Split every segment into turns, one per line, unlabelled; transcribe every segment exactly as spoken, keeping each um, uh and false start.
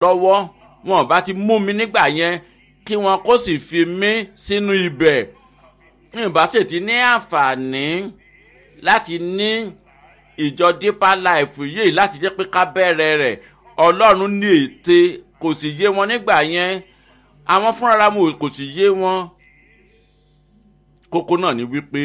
lọ́wọ́ wọn bá ti mú mi nígbà yẹn kí wọn kó sì fi mí sínú ibẹ̀ nígbà sì ti ní àǹfààní láti ní ìjọ Deeper Life yìí láti jẹ́ pé ká bẹ̀rẹ̀ rẹ̀. Ọlọ́run ní ète kò sì yé wọn nígbà yẹn àwọn fúnra wọn kò sì yé wọn. Kókó náà ni wípé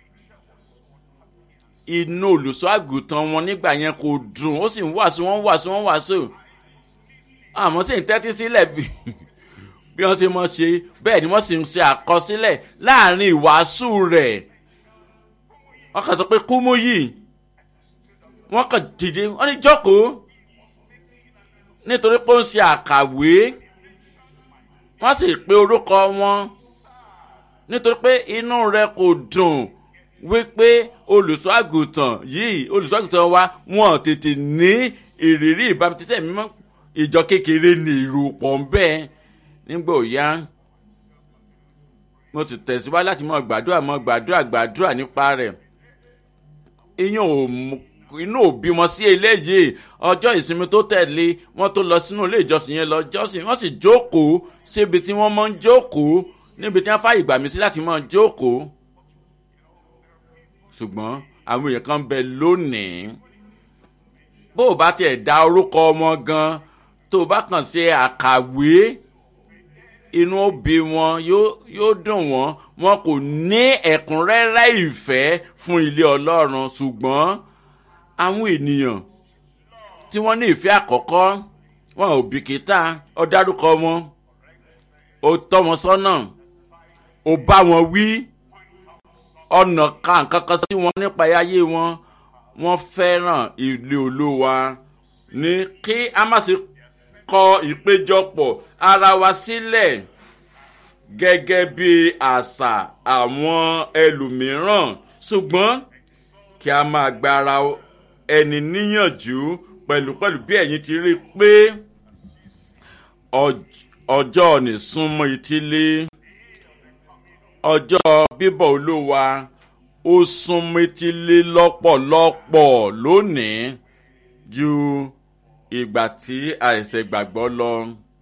inú olùṣọ́ àgùntàn wọn nígbà yẹn kò dùn ó sì ń wàásù wọn wàásù wọn wàásù àmọ́ sì ń tẹ́tí sílẹ̀ bí bí wọ́n ṣe mọ̀ ṣe bẹ́ẹ̀ ni wọ́n sì ń ṣe àkọsílẹ̀ láàrin ìwàásù rẹ̀. Wọ́n kàn sọ pé kúmú yìí wọ́n kàn dìde wọ́n ní jókòó nítorí pé ó ń ṣe àkàwé wọ́n sì pe orúkọ wọn nítorí pé inú rẹ̀ kò dùn wípé olùṣọ́ àgùntàn yìí olùṣọ́ àgùntàn wa wọn tètè ní ìrírí ìbámutísẹ́ mímọ́ ìjọ kékeré ní ìrùpọ̀ ń bẹ́ẹ̀. Nígbà òyá mo sì tẹ̀síwájú láti mọ gbàdúrà mọ gbàdúrà gbàdúrà nípa rẹ̀. Inú òbí wọn sí eléyìí ọjọ́ ìsinmi tó tẹ̀lé wọ́n tó lọ sínú ilé ìjọsìn yẹn lọ jọ́sìn wọ́n sì jókòó síbi tí wọ́n máa ń jókòó níbi tí wọ́n fàyè gbà mí sí láti máa jókòó. Ṣùgbọ́n àwọn èèyàn kan bẹ lónìí bó o bá tiẹ̀ dá orúkọ wọn gan tó o bá kàn ṣe àkàwé inú òbí wọn yóò dùn wọ́n wọn kò ní ẹ̀kúnrẹ́rẹ́ ìfẹ́ fún ilé Ọlọ́run. Ṣùgbọ́n àwọn ènìyàn tí wọ́n ní ìfẹ́ àkọ́kọ́ wọn ò bìkítà ó dárúkọ wọn ó tọ́ wọn sọ́nà ó bá wọn wí ọ̀nà kan kankan sí wọn nípa ayé wọn. Wọ́n fẹ́ràn ilé Olúwa ní kí a má ṣe kọ ìpéjọpọ̀ ara wa sílẹ̀ gẹ́gẹ́ bí àṣà àwọn ẹlòmíràn ṣùgbọ́n kí a máa gbára ẹni níyànjú pẹ̀lúpẹ̀lú bí ẹ̀yin ti rí pé ọjọ́ òní súnmọ́ etílé ọjọ́ bíbọ̀ Olúwa ó súnmọ́ etílé lọ́pọ̀lọpọ̀ lónìí ju ìgbà tí àìṣẹ̀ gbàgbọ́ lọ.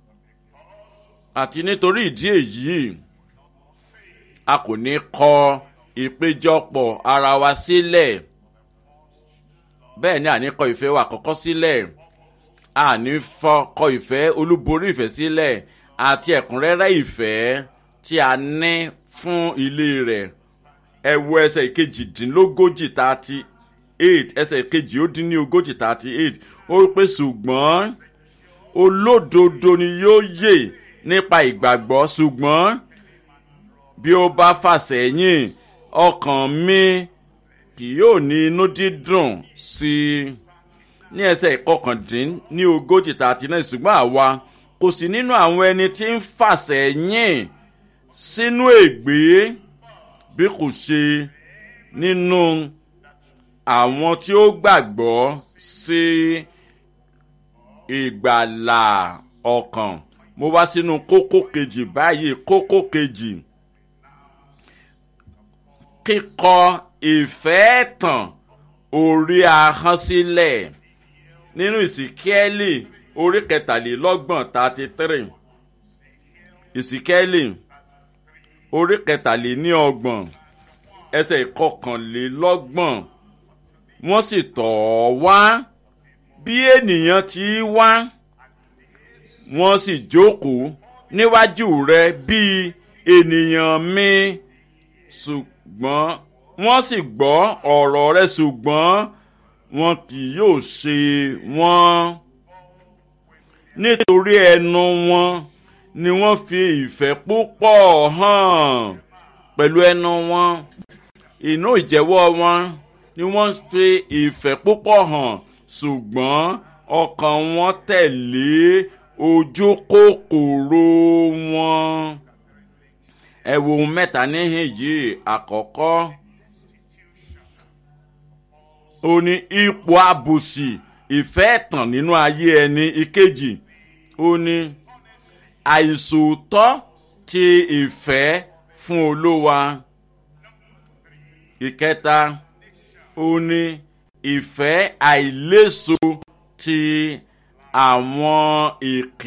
Àti nítorí ìdí èyí a kò ní kọ ìpéjọpọ̀ ara wa sílẹ̀ bẹ́ẹ̀ ni àní kọ ìfẹ́ wa kọ́kọ́ sílẹ̀ àní kọ ìfẹ́ olúborí ìfẹ́ sílẹ̀ àti ẹ̀kúnrẹ́rẹ́ ìfẹ́ tí a ní fún ilé rẹ̀. Ẹ wo ẹsẹ̀ ìkejìdínlógójì thirty eight ẹsẹ̀ ìkejì ó dín ní ogójì thirty eight ó pé ṣùgbọ́n olódodo ni yóò yè nípa ìgbàgbọ́ ṣùgbọ́n bí ó bá fà sẹ́yìn ọkàn mi kì yóò ní inú dídùn sí i. Ní ẹsẹ̀ ìkọkàndín ní ogójì thirty nine ṣùgbọ́n àwa kò sí nínú àwọn ẹni tí ń fà sẹ́yìn sínú ègbé bí kò ṣe nínú àwọn tí ó gbàgbọ́ sí ìgbàlà ọkàn. Mo wá sínú kókó kejì báyìí. Kókó kejì kíkọ ìfẹ́ ẹ̀tàn orí ahọ́n sílẹ̀ nínú ìsìkẹ́lì orí kẹtàlélọ́gbọ̀n thirty three ìsìkẹ́lì orí kẹtàléníọgbọ̀n ẹsẹ̀ ìkọkànlélọ́gbọ̀n wọ́n sì tọ̀ ọ́ wá bí ènìyàn ti wá wọ́n sì jókòó níwájú rẹ̀ bí ènìyàn mi ṣùgbọ́n wọ́n sì gbọ́ ọ̀rọ̀ rẹ̀ ṣùgbọ́n wọn kì yóò ṣe wọ́n nítorí ẹnu wọn ni wọ́n fi ìfẹ́ púpọ̀ hàn pẹ̀lú ẹnu wọn inú ìjẹ́wọ́ wọn ni wọ́n fi ìfẹ́ púpọ̀ hàn ṣùgbọ́n ọkàn wọn tẹ̀lé ojú kòkòrò wọn. Ẹ wo ohun mẹ́ta níhìn yìí. Àkọ́kọ́ ó ní ipò àbòsí ìfẹ́ ẹ̀tàn nínú ayé ẹni. Ìkejì ó ní àìṣòótọ́ ti ìfẹ́ fún Olúwa. Ìkẹta ó ní ìfẹ́ àìléso ti àwọn ìkẹ́.